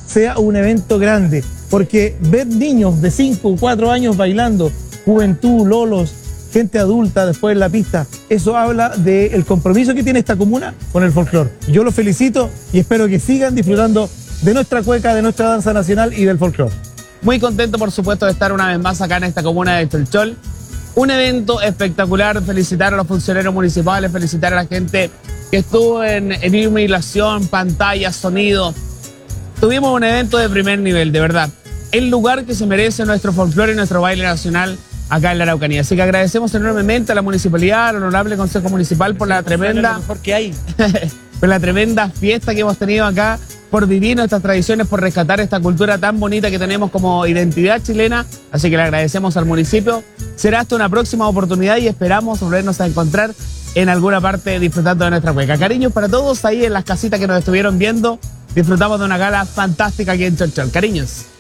sea un evento grande, porque ver niños de 5 o 4 años bailando, juventud, lolos, gente adulta después en la pista, eso habla del compromiso que tiene esta comuna con el folclore. Yo los felicito y espero que sigan disfrutando de nuestra cueca, de nuestra danza nacional y del folclore. Muy contento, por supuesto, de estar una vez más acá en esta comuna de Cholchol. Un evento espectacular, felicitar a los funcionarios municipales, felicitar a la gente que estuvo en iluminación, pantalla, sonido. Tuvimos un evento de primer nivel, de verdad. El lugar que se merece nuestro folclore y nuestro baile nacional acá en la Araucanía. Así que agradecemos enormemente a la municipalidad, al honorable Consejo Municipal por la tremenda, Lo mejor que hay. por la tremenda fiesta que hemos tenido acá, por vivir nuestras tradiciones, por rescatar esta cultura tan bonita que tenemos como identidad chilena. Así que le agradecemos al municipio. Será hasta una próxima oportunidad y esperamos volvernos a encontrar en alguna parte disfrutando de nuestra cueca. Cariños para todos ahí en las casitas que nos estuvieron viendo. Disfrutamos de una gala fantástica aquí en Cholchol. Cariños.